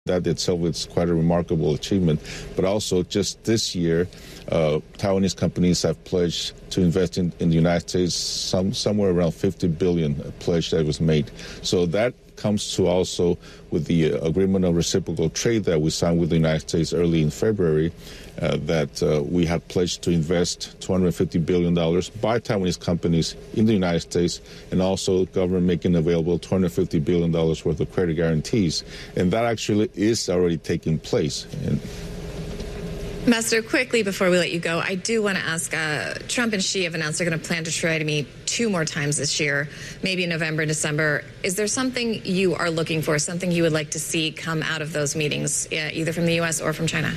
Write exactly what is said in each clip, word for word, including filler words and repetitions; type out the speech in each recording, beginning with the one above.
That itself is quite a remarkable achievement. But also just this year, uh, Taiwanese companies have pledged to invest in, in the United States some somewhere around fifty billion dollars, a pledge that was made. So that comes to also with the uh, agreement of reciprocal trade that we signed with the United States early in February, uh, that uh, we have pledged to invest two hundred fifty billion dollars by Taiwanese companies in the United States, and also government making available two hundred fifty billion dollars worth of credit guarantees. And that actually is already taking place. And Ambassador, quickly before we let you go, I do want to ask, uh, Trump and Xi have announced they're going to plan to try to meet two more times this year, maybe in November and December. Is there something you are looking for, something you would like to see come out of those meetings, uh, either from the U S or from China?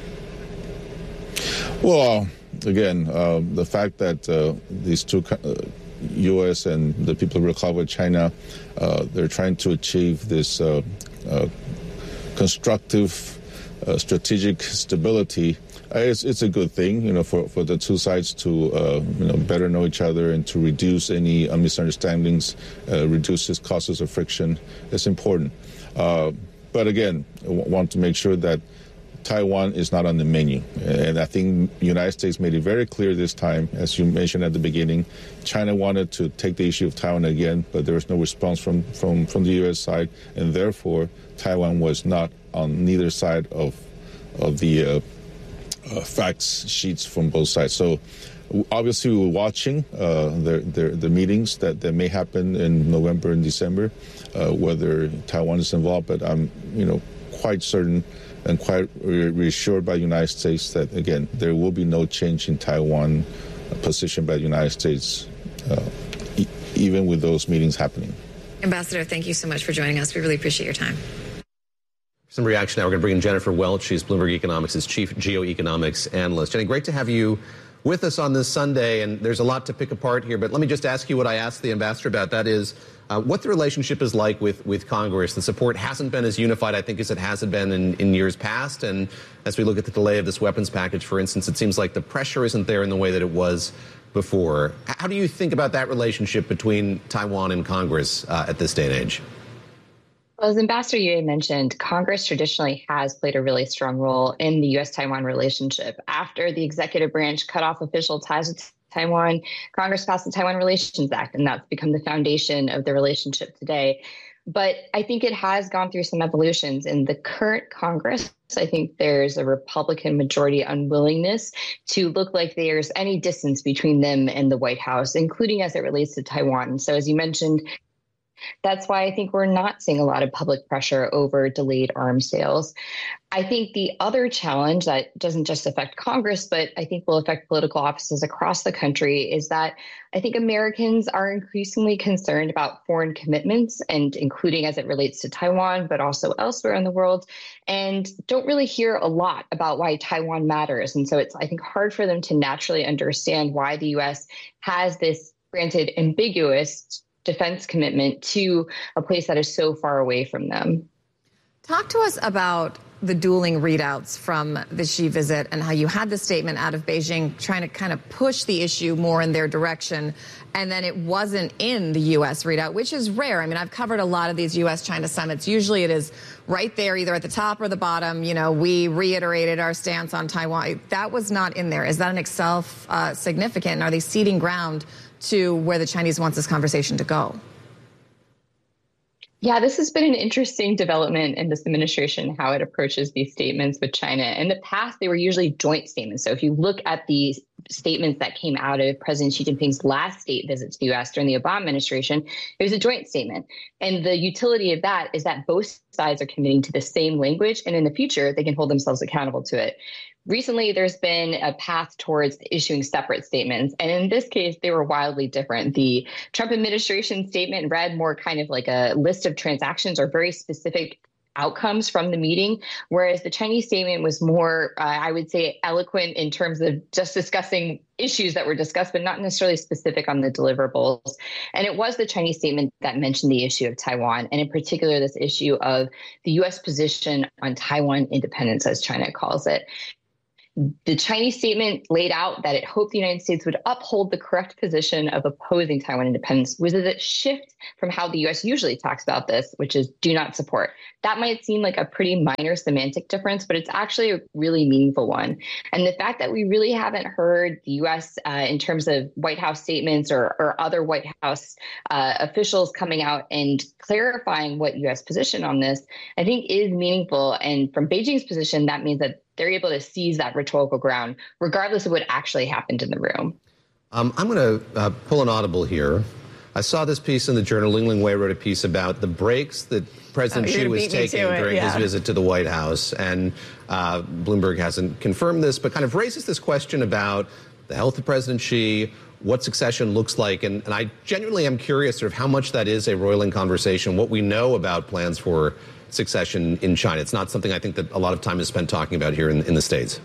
Well, again, uh, the fact that uh, these two, uh, U S and the People's Republic of China, uh, they're trying to achieve this uh, uh, constructive Uh, strategic stability, uh, it's, it's a good thing, you know, for, for the two sides to, uh, you know, better know each other and to reduce any uh, misunderstandings, uh, reduce its causes of friction. It's important. Uh, but again, I w- want to make sure that Taiwan is not on the menu. And I think the United States made it very clear this time, as you mentioned at the beginning, China wanted to take the issue of Taiwan again, but there was no response from, from, from the U S side, and therefore Taiwan was not on neither side of of the uh, uh, facts sheets from both sides. So obviously we're watching uh, the, the, the meetings that, that may happen in November and December, uh, whether Taiwan is involved, but I'm you know quite certain and quite re- reassured by the United States that, again, there will be no change in Taiwan position by the United States, uh, e- even with those meetings happening. Ambassador, thank you so much for joining us. We really appreciate your time. Some reaction now. We're going to bring in Jennifer Welch. She's Bloomberg Economics' chief geoeconomics analyst. Jenny, great to have you with us on this Sunday, and there's a lot to pick apart here, but let me just ask you what I asked the ambassador about. That is, uh, what the relationship is like with, with Congress. The support hasn't been as unified, I think, as it has been in, in years past, and as we look at the delay of this weapons package, for instance, it seems like the pressure isn't there in the way that it was before. How do you think about that relationship between Taiwan and Congress uh, at this day and age? Well, as Ambassador Yue mentioned, Congress traditionally has played a really strong role in the U S Taiwan relationship. After the executive branch cut off official ties with Taiwan, Congress passed the Taiwan Relations Act, and that's become the foundation of the relationship today. But I think it has gone through some evolutions. In the current Congress, I think there's a Republican majority unwillingness to look like there's any distance between them and the White House, including as it relates to Taiwan. So as you mentioned, that's why I think we're not seeing a lot of public pressure over delayed arms sales. I think the other challenge that doesn't just affect Congress, but I think will affect political offices across the country, is that I think Americans are increasingly concerned about foreign commitments, and including as it relates to Taiwan, but also elsewhere in the world, and don't really hear a lot about why Taiwan matters. And so it's, I think, hard for them to naturally understand why the U S has this, granted, ambiguous defense commitment to a place that is so far away from them. Talk to us about the dueling readouts from the Xi visit and how you had the statement out of Beijing trying to kind of push the issue more in their direction, and then it wasn't in the U S readout, which is rare. I mean, I've covered a lot of these U S China summits. Usually it is right there, either at the top or the bottom. You know, we reiterated our stance on Taiwan. That was not in there. Is that in itself uh, significant? And are they ceding ground to where the Chinese want this conversation to go? Yeah, this has been an interesting development in this administration, how it approaches these statements with China. In the past, they were usually joint statements. So if you look at the statements that came out of President Xi Jinping's last state visit to the U S during the Obama administration, it was a joint statement. And the utility of that is that both sides are committing to the same language, and in the future, they can hold themselves accountable to it. Recently, there's been a path towards issuing separate statements. And in this case, they were wildly different. The Trump administration statement read more kind of like a list of transactions or very specific outcomes from the meeting, whereas the Chinese statement was more, uh, I would say, eloquent in terms of just discussing issues that were discussed, but not necessarily specific on the deliverables. And it was the Chinese statement that mentioned the issue of Taiwan, and in particular, this issue of the U S position on Taiwan independence, as China calls it. The Chinese statement laid out that it hoped the United States would uphold the correct position of opposing Taiwan independence, which is a shift from how the U S usually talks about this, which is do not support. That might seem like a pretty minor semantic difference, but it's actually a really meaningful one. And the fact that we really haven't heard the U S uh, in terms of White House statements or, or other White House uh, officials coming out and clarifying what U S position on this, I think is meaningful. And from Beijing's position, that means that they're able to seize that rhetorical ground, regardless of what actually happened in the room. Um, I'm going to uh, pull an audible here. I saw this piece in the journal. Ling Ling Wei wrote a piece about the breaks that President oh, Xi was taking during yeah. his visit to the White House. And uh, Bloomberg hasn't confirmed this, but kind of raises this question about the health of President Xi, what succession looks like. And, and I genuinely am curious sort of how much that is a roiling conversation, what we know about plans for succession in China. It's not something I think that a lot of time is spent talking about here in, in the States.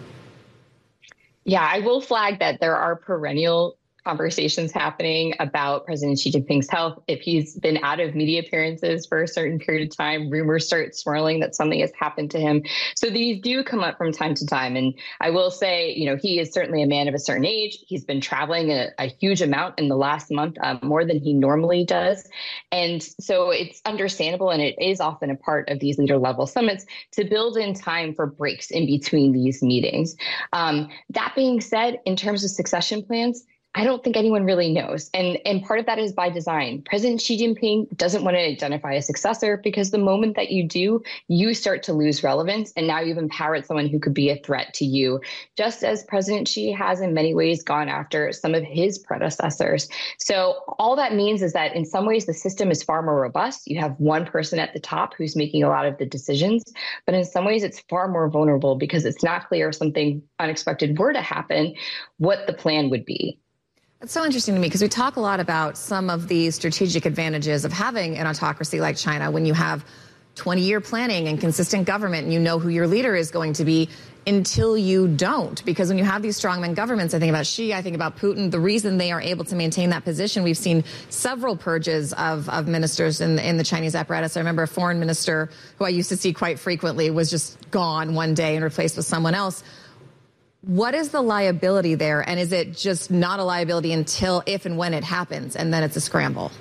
Yeah, I will flag that there are perennial conversations happening about President Xi Jinping's health. If he's been out of media appearances for a certain period of time, rumors start swirling that something has happened to him. So these do come up from time to time. And I will say, you know, he is certainly a man of a certain age. He's been traveling a, a huge amount in the last month, uh, more than he normally does. And so it's understandable, and it is often a part of these leader level summits, to build in time for breaks in between these meetings. Um, that being said, in terms of succession plans, I don't think anyone really knows. And, and part of that is by design. President Xi Jinping doesn't want to identify a successor because the moment that you do, you start to lose relevance. And now you've empowered someone who could be a threat to you, just as President Xi has in many ways gone after some of his predecessors. So all that means is that in some ways, the system is far more robust. You have one person at the top who's making a lot of the decisions. But in some ways, it's far more vulnerable because it's not clear if something unexpected were to happen, what the plan would be. It's so interesting to me because we talk a lot about some of the strategic advantages of having an autocracy like China when you have twenty-year planning and consistent government and you know who your leader is going to be until you don't. Because when you have these strongman governments, I think about Xi, I think about Putin, the reason they are able to maintain that position, we've seen several purges of, of ministers in the, in the Chinese apparatus. I remember a foreign minister who I used to see quite frequently was just gone one day and replaced with someone else. What is the liability there? And is it just not a liability until if and when it happens, and then it's a scramble?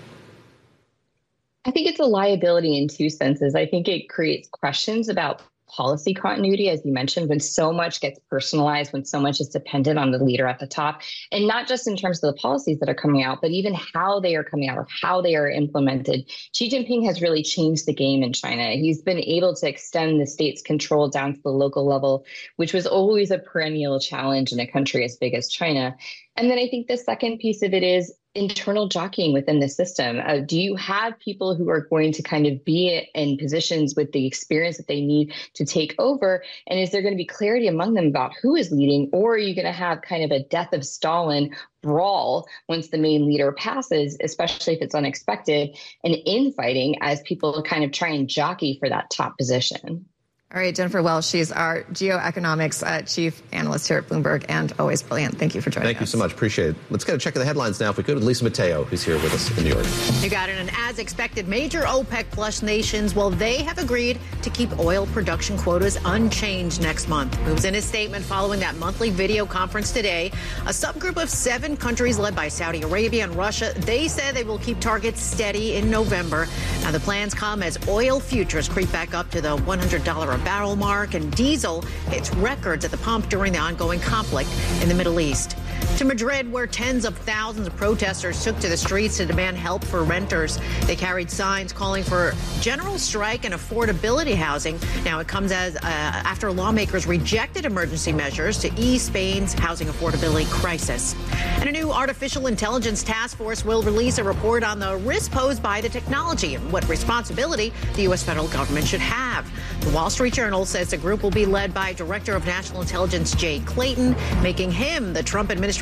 I think it's a liability in two senses. I think it creates questions about policy continuity, as you mentioned, when so much gets personalized, when so much is dependent on the leader at the top, and not just in terms of the policies that are coming out, but even how they are coming out or how they are implemented. Xi Jinping has really changed the game in China. He's been able to extend the state's control down to the local level, which was always a perennial challenge in a country as big as China. And then I think the second piece of it is internal jockeying within the system. Uh, do you have people who are going to kind of be in positions with the experience that they need to take over? And is there going to be clarity among them about who is leading? Or are you going to have kind of a death of Stalin brawl once the main leader passes, especially if it's unexpected, and infighting as people kind of try and jockey for that top position? All right, Jennifer Welch, she's our geoeconomics uh, chief analyst here at Bloomberg, and always brilliant. Thank you for joining us. Thank you so much. Appreciate it. Let's get a check of the headlines now, if we could, with Lisa Mateo, who's here with us in New York. You got it. And as expected, major OPEC plus nations, well, they have agreed to keep oil production quotas unchanged next month. It was in a statement following that monthly video conference today. A subgroup of seven countries led by Saudi Arabia and Russia, they said they will keep targets steady in November. Now, the plans come as oil futures creep back up to the one hundred dollars a barrel mark, and diesel hits records at the pump during the ongoing conflict in the Middle East. To Madrid, where tens of thousands of protesters took to the streets to demand help for renters. They carried signs calling for general strike and affordability housing. Now, it comes as uh, after lawmakers rejected emergency measures to ease Spain's housing affordability crisis. And a new artificial intelligence task force will release a report on the risk posed by the technology and what responsibility the U S federal government should have. The Wall Street Journal says the group will be led by Director of National Intelligence Jay Clayton, making him the Trump administration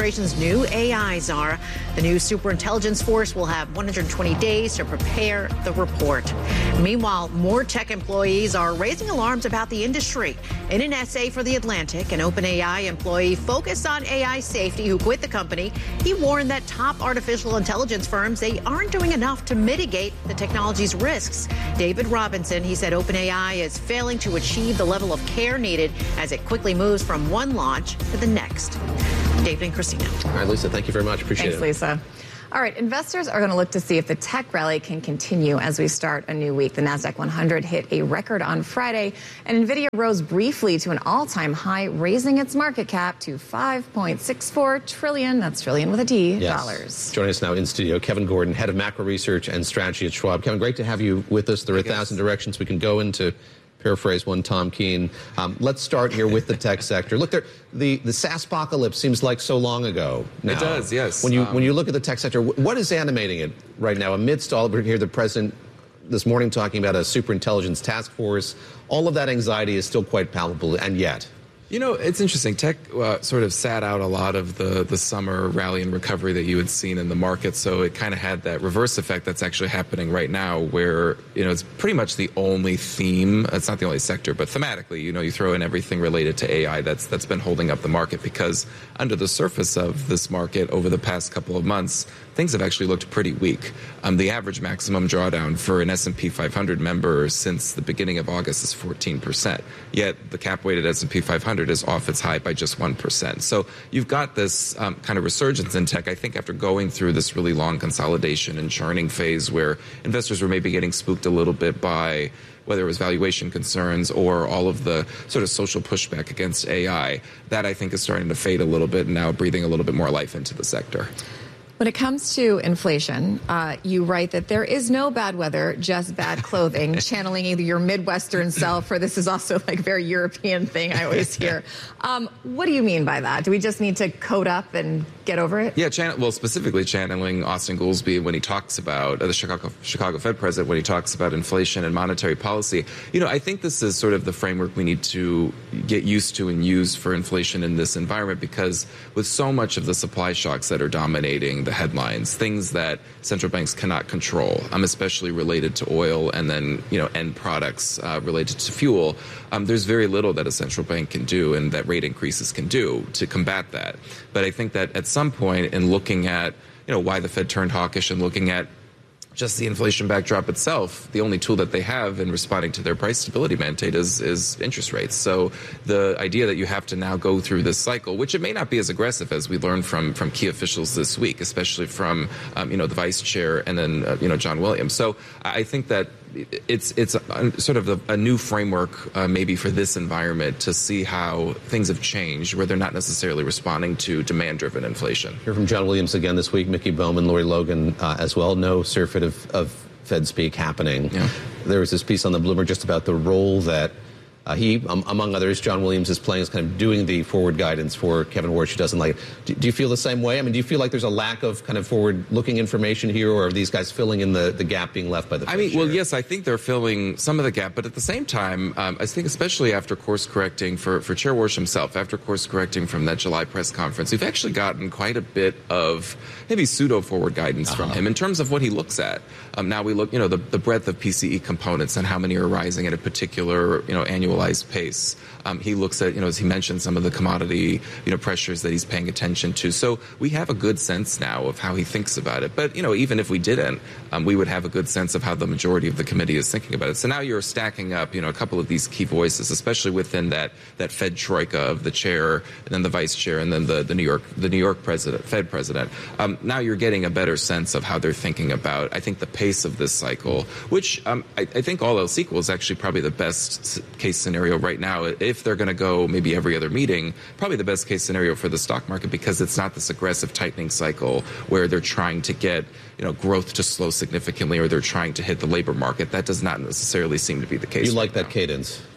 administration's new A I czar. The new superintelligence force will have one hundred twenty days to prepare the report. Meanwhile, more tech employees are raising alarms about the industry. In an essay for The Atlantic, an OpenAI employee focused on A I safety who quit the company, he warned that top artificial intelligence firms, they aren't doing enough to mitigate the technology's risks. David Robinson, he said OpenAI is failing to achieve the level of care needed as it quickly moves from one launch to the next. David and Christina. All right, Lisa, thank you very much. Appreciate Thanks, it. Lisa. All right, investors are going to look to see if the tech rally can continue as we start a new week. The NASDAQ one hundred hit a record on Friday, and NVIDIA rose briefly to an all-time high, raising its market cap to five point six four trillion, that's trillion with a T, yes. dollars. Joining us now in studio, Kevin Gordon, head of macro research and strategy at Schwab. Kevin, great to have you with us. There are a thousand directions we can go into. Paraphrase one Tom Keene. Um, let's start here with the tech sector. Look, there, the the SaaSpocalypse seems like so long ago now. It does, yes. When you um, when you look at the tech sector, what is animating it right now? Amidst all of it, here, the president this morning talking about a superintelligence task force. All of that anxiety is still quite palpable, and yet. You know, it's interesting. Tech uh, sort of sat out a lot of the, the summer rally and recovery that you had seen in the market, so it kind of had that reverse effect that's actually happening right now where, you know, it's pretty much the only theme. It's not the only sector, but thematically, you know, you throw in everything related to A I that's that's been holding up the market because under the surface of this market over the past couple of months, things have actually looked pretty weak. Um, the average maximum drawdown for an S and P five hundred member since the beginning of August is fourteen percent, yet the cap-weighted S and P five hundred is off its high by just one percent. So you've got this um, kind of resurgence in tech, I think, after going through this really long consolidation and churning phase where investors were maybe getting spooked a little bit by whether it was valuation concerns or all of the sort of social pushback against A I. That, I think, is starting to fade a little bit and now breathing a little bit more life into the sector. When it comes to inflation, uh, you write that there is no bad weather, just bad clothing, channeling either your Midwestern self or this is also like a very European thing I always hear. Um, what do you mean by that? Do we just need to coat up and get over it? Yeah, channel, well, specifically channeling Austin Goolsbee when he talks about uh, the Chicago, Chicago Fed president, when he talks about inflation and monetary policy. You know, I think this is sort of the framework we need to get used to and use for inflation in this environment because with so much of the supply shocks that are dominating the headlines, things that central banks cannot control, um, especially related to oil and then, you know, end products uh, related to fuel, um, there's very little that a central bank can do and that rate increases can do to combat that. But I think that at some point in looking at, you know, why the Fed turned hawkish and looking at just the inflation backdrop itself, the only tool that they have in responding to their price stability mandate is, is interest rates. So the idea that you have to now go through this cycle, which it may not be as aggressive as we learned from, from key officials this week, especially from, um, you know, the vice chair and then, uh, you know, John Williams. So I think that it's it's a, sort of a, a new framework uh, maybe for this environment to see how things have changed where they're not necessarily responding to demand-driven inflation. Hear from John Williams again this week, Mickey Bowman, Lori Logan uh, as well. No surfeit of, of Fed speak happening. Yeah. There was this piece on the Bloomberg just about the role that Uh, he, um, among others, John Williams is playing as kind of doing the forward guidance for Kevin Warsh, who doesn't like it. Do, do you feel the same way? I mean, do you feel like there's a lack of kind of forward-looking information here, or are these guys filling in the, the gap being left by the Fed? I mean, chair? well, yes, I think they're filling some of the gap, but at the same time, um, I think especially after course-correcting for, for Chair Warsh himself, after course-correcting from that July press conference, we've actually gotten quite a bit of maybe pseudo-forward guidance uh-huh. from him in terms of what he looks at. Um, now we look, you know, the, the breadth of P C E components and how many are rising at a particular, you know, annualized pace. Um, he looks at, you know, as he mentioned, some of the commodity, you know, pressures that he's paying attention to. So we have a good sense now of how he thinks about it. But, you know, even if we didn't, um, we would have a good sense of how the majority of the committee is thinking about it. So now you're stacking up, you know, a couple of these key voices, especially within that that Fed troika of the chair and then the vice chair and then the, the New York the New York president, Fed president. Um, now you're getting a better sense of how they're thinking about, I think, the pace of this cycle, which um, I, I think all else equal is actually probably the best case scenario right now. If they're going to go maybe every other meeting, probably the best case scenario for the stock market because it's not this aggressive tightening cycle where they're trying to get, you know, growth to slow significantly or they're trying to hit the labor market. That does not necessarily seem to be the case. You like right that now. cadence?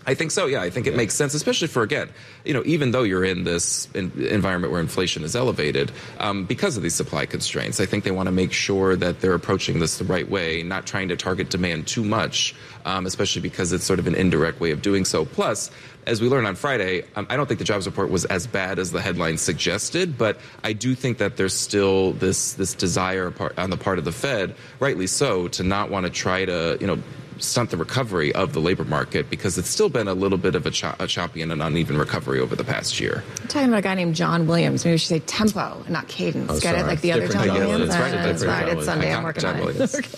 I think so, yeah. I think it makes sense, especially for, again, you know, even though you're in this in environment where inflation is elevated, um, because of these supply constraints, I think they want to make sure that they're approaching this the right way, not trying to target demand too much, um, especially because it's sort of an indirect way of doing so. Plus, as we learned on Friday, um, I don't think the jobs report was as bad as the headline suggested, but I do think that there's still this this desire part, on the part of the Fed, rightly so, to not want to try to, you know, stunt the recovery of the labor market, because it's still been a little bit of a, cho- a choppy and an uneven recovery over the past year. I'm talking about a guy named John Williams. Maybe we should say tempo, not cadence. Oh, Get sorry. it? Like the Different other John John Williams? Williams. Uh, That's right. It's Sunday. I'm working John on Williams. it.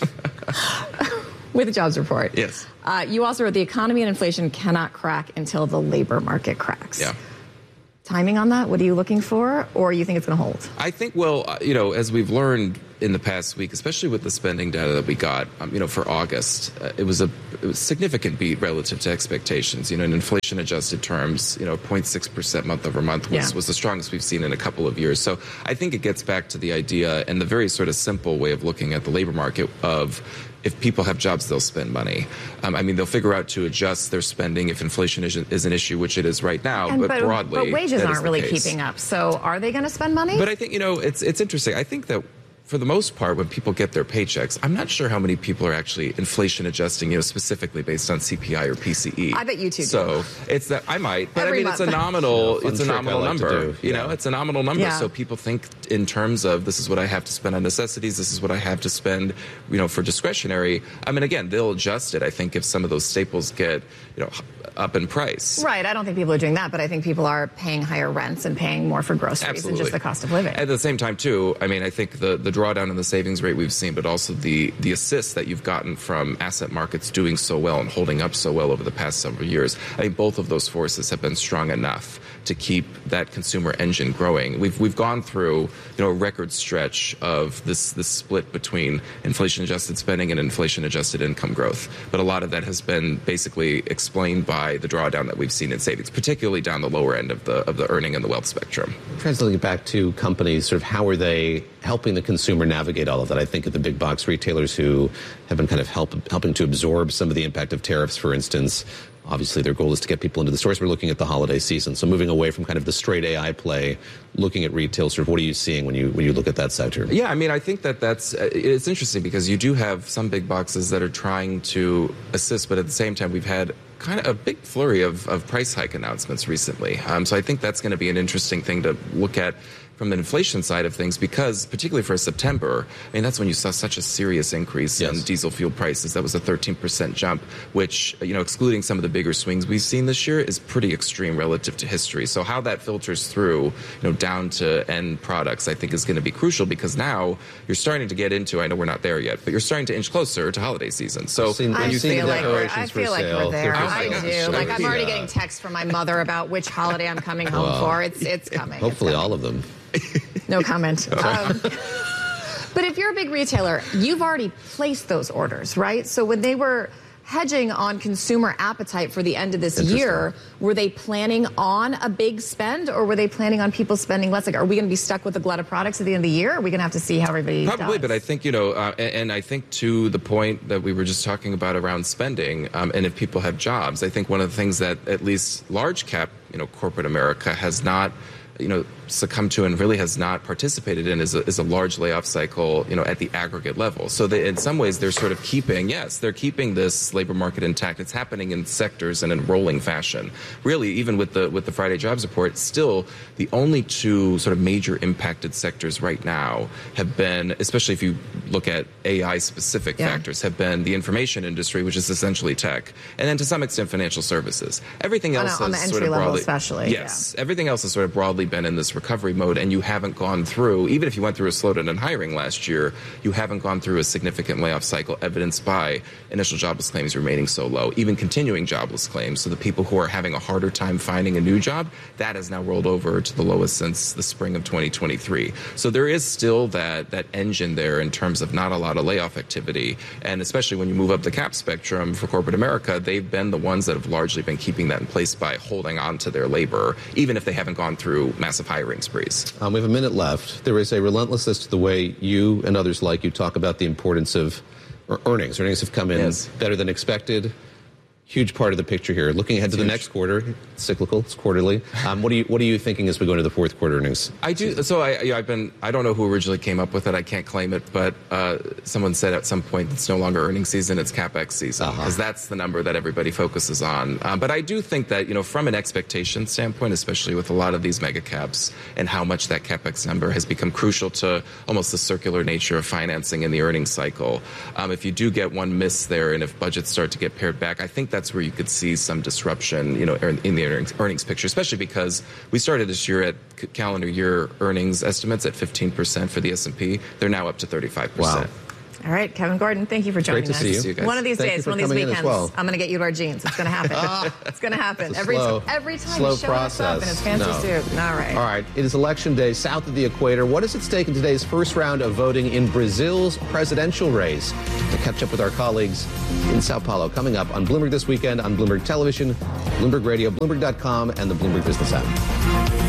With the jobs report. Yes. Uh, you also wrote the economy and inflation cannot crack until the labor market cracks. Yeah. Timing on that? What are you looking for? Or you think it's going to hold? I think, well, uh, you know, as we've learned in the past week, especially with the spending data that we got, um, you know, for August, uh, it was a it was significant beat relative to expectations. You know, in inflation-adjusted terms, you know, zero point six percent month over month was, Yeah. was the strongest we've seen in a couple of years. So I think it gets back to the idea and the very sort of simple way of looking at the labor market of, if people have jobs, they'll spend money. Um, I mean, they'll figure out to adjust their spending if inflation is, is an issue, which it is right now, And, but, but broadly, But wages that is aren't the really case. keeping up. So are they going to spend money? But I think, you know, it's it's interesting. I think that for the most part, when people get their paychecks, I'm not sure how many people are actually inflation adjusting, you know, specifically based on C P I or P C E. I bet you two do. So it's that I might, but Every I mean, month. it's a nominal, Fun it's a trick I nominal like to number. do. You Yeah. know, it's a nominal number. Yeah. So people think in terms of, this is what I have to spend on necessities, this is what I have to spend, you know, for discretionary. I mean, again, they'll adjust it. I think if some of those staples get, you know, up in price. Right. I don't think people are doing that, but I think people are paying higher rents and paying more for groceries Absolutely. and just the cost of living. At the same time, too, I mean, I think the, the drawdown in the savings rate we've seen, but also the, the assist that you've gotten from asset markets doing so well and holding up so well over the past several years, I think both of those forces have been strong enough to keep that consumer engine growing. We've we've gone through, you know, a record stretch of this this split between inflation-adjusted spending and inflation-adjusted income growth. But a lot of that has been basically explained by the drawdown that we've seen in savings, particularly down the lower end of the of the earning and the wealth spectrum. Translating it back to companies, sort of how are they helping the consumer navigate all of that? I think of the big box retailers who have been kind of help, helping to absorb some of the impact of tariffs, for instance. Obviously, their goal is to get people into the stores. We're looking at the holiday season. So moving away from kind of the straight A I play, looking at retail, sort of what are you seeing when you when you look at that sector? Yeah, I mean, I think that that's, uh, it's interesting because you do have some big boxes that are trying to assist, but at the same time, we've had kind of a big flurry of, of price hike announcements recently. Um, so I think that's going to be an interesting thing to look at from the inflation side of things, because particularly for September, I mean, that's when you saw such a serious increase Yes. in diesel fuel prices. That was a thirteen percent jump, which, you know, excluding some of the bigger swings we've seen this year, is pretty extreme relative to history. So how that filters through, you know, down to end products, I think is going to be crucial, because now you're starting to get into, I know we're not there yet, but you're starting to inch closer to holiday season. So I've seen- when I you I've seen think feel the like about we're, decorations I for feel like sale. we're there. Oh my I gosh. do. Like I'm already Yeah. getting texts from my mother about which holiday I'm coming home Well, for. It's it's coming. It's Hopefully coming. all of them. No comment. Um, but if you're a big retailer, you've already placed those orders, right? So when they were hedging on consumer appetite for the end of this year, were they planning on a big spend, or were they planning on people spending less? Like, are we going to be stuck with a glut of products at the end of the year? Or are we going to have to see how everybody Probably, does? but I think, you know, uh, and, and I think to the point that we were just talking about around spending, um, and if people have jobs, I think one of the things that at least large cap, you know, corporate America has not, you know, succumbed to and really has not participated in is a, is a large layoff cycle, you know, at the aggregate level. So they, in some ways, they're sort of keeping, yes, they're keeping this labor market intact. It's happening in sectors and in rolling fashion. Really, even with the with the Friday jobs report, still the only two sort of major impacted sectors right now have been, especially if you look at A I specific Yeah. factors, have been the information industry, which is essentially tech, and then to some extent financial services. Everything On a- else on the has sort entry of level broadly, especially, yes, everything else has sort of broadly been in this recovery mode, and you haven't gone through, even if you went through a slowdown in hiring last year, you haven't gone through a significant layoff cycle evidenced by initial jobless claims remaining so low, even continuing jobless claims. So the people who are having a harder time finding a new job, that has now rolled over to the lowest since the spring of twenty twenty-three. So there is still that, that engine there in terms of not a lot of layoff activity, and especially when you move up the cap spectrum for corporate America, they've been the ones that have largely been keeping that in place by holding on to their labor, even if they haven't gone through massive hiring sprees. Um, we have a minute left. There is a relentlessness to the way you and others like you talk about the importance of or earnings. Earnings have come in Yes. better than expected. huge part of the picture here. Looking ahead it's to the huge. next quarter, it's cyclical, it's quarterly. Um, what are you What are you thinking as we go into the fourth quarter earnings? I do. So I, you know, I've been. I don't know who originally came up with it. I can't claim it, but uh, someone said at some point it's no longer earnings season; it's CapEx season, because uh-huh. that's the number that everybody focuses on. Um, but I do think that, you know, from an expectation standpoint, especially with a lot of these mega caps and how much that CapEx number has become crucial to almost the circular nature of financing in the earnings cycle. Um, if you do get one miss there, and if budgets start to get pared back, I think that's where you could see some disruption, you know, in the earnings, earnings picture, especially because we started this year at calendar year earnings estimates at fifteen percent for the S and P. They're now up to thirty-five percent. Wow. All right, Kevin Gordon, thank you for joining Great to us. see you. See you guys. One of these Thank days, you one for of these coming in as weekends, well. I'm going to get you to our jeans. It's going to happen. It's going to happen. Every, slow, every time slow you show us up in his fancy No. suit. All right. All right. It is election day south of the equator. What is at stake in today's first round of voting in Brazil's presidential race? To catch up with our colleagues in Sao Paulo, coming up on Bloomberg This Weekend, on Bloomberg Television, Bloomberg Radio, Bloomberg dot com, and the Bloomberg Business app.